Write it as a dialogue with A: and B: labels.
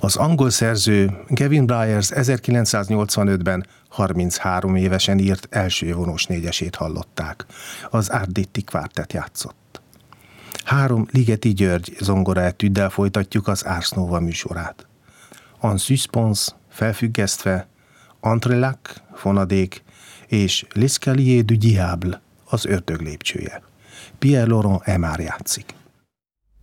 A: Az angol szerző Gavin Bryars 1985-ben 33 évesen írt első vonós négyesét hallották. Az Arditi Quartet játszott. 3 Ligeti György zongoraetüddel folytatjuk az Ars Nova műsorát. En Suspense, felfüggesztve, Entrelac, fonadék, és L'Escalier du Diable, az ördög lépcsője. Pierre Laurent Aimard játszik.